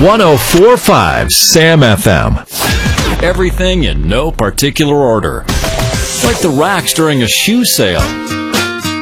104.5 Sam FM. Everything in no particular order. Like the racks during a shoe sale.